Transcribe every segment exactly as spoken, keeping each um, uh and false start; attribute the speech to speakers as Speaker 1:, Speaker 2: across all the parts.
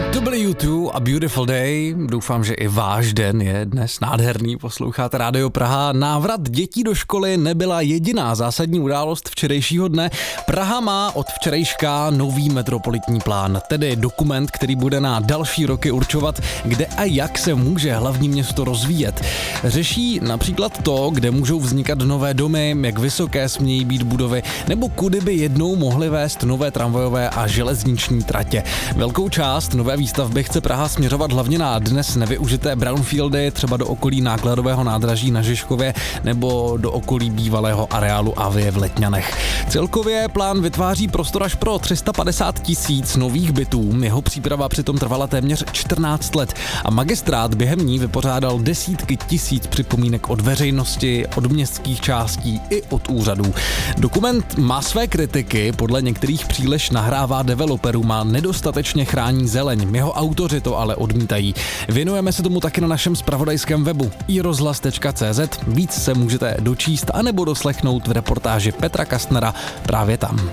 Speaker 1: W dva a Beautiful Day, doufám, že i váš den je dnes nádherný, posloucháte Rádio Praha. Návrat dětí do školy nebyla jediná zásadní událost včerejšího dne. Praha má od včerejška nový metropolitní plán, tedy dokument, který bude na další roky určovat, kde a jak se může hlavní město rozvíjet. Řeší například to, kde můžou vznikat nové domy, jak vysoké smějí být budovy, nebo kudy by jednou mohly vést nové tramvajové a železniční tratě. Velkou část nové výstavby chce Praha směřovat hlavně na dnes nevyužité brownfieldy, třeba do okolí nákladového nádraží na Žižkově nebo do okolí bývalého areálu Avie v Letňanech. Celkově plán vytváří prostor až pro tři sta padesát tisíc nových bytů, jeho příprava přitom trvala téměř čtrnáct let a magistrát během ní vypořádal desítky tisíc připomínek od veřejnosti, od městských částí i od úřadů. Dokument má své kritiky, podle některých příliš nahrává developerům a nedostatečně chrání zeleň. Jeho autoři to ale odmítají. Věnujeme se tomu taky na našem zpravodajském webu i rozhlas tečka cé zet. Víc se můžete dočíst anebo doslechnout v reportáži Petra Kastnera právě tam.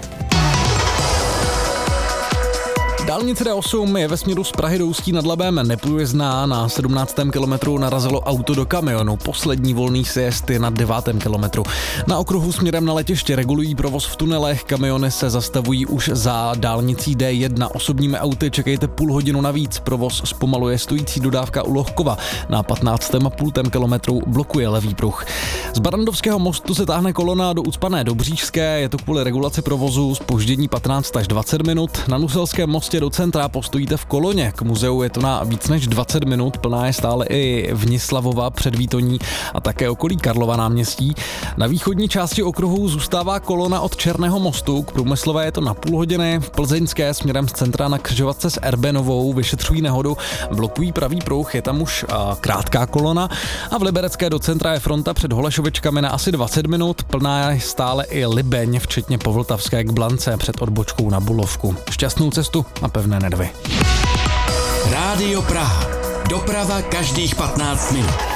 Speaker 1: Dálnice D osm je ve směru z Prahy do Ústí nad Labem neprůjezdná, na sedmnáctém kilometru narazilo auto do kamionu, poslední volný sjezd je na devátém kilometru. Na okruhu směrem na letiště regulují provoz v tunelech, kamiony se zastavují už za dálnicí D jedna, osobními auty čekejte půl hodinu navíc, provoz zpomaluje stojící dodávka u Lohkova, na patnáctém a půl kilometru blokuje levý pruh. Z Barrandovského mostu se táhne kolona do ucpané Dobříšské, je to kvůli regulaci provozu, zpoždění patnáct až dvacet minut, na Nuselském mostě do centra postojíte v koloně, k muzeu je to na víc než dvacet minut, plná je stále i Vnislavova před Výtoní a také okolí Karlova náměstí. Na východní části okruhu zůstává kolona od Černého mostu, k Průmyslové je to na půl hodiny, v Plzeňské směrem z centra na křižovatce s Erbenovou vyšetřují nehodu, blokují pravý pruh, je tam už a, krátká kolona a v Liberecké do centra je fronta před Holešovičkami na asi dvacet minut, plná je stále i Libeň, včetně Povltavské k Blance před odbočkou na Bulovku. Šťastnou cestu a pevné nedvy.
Speaker 2: Rádio Praha. Doprava každých patnáct minut.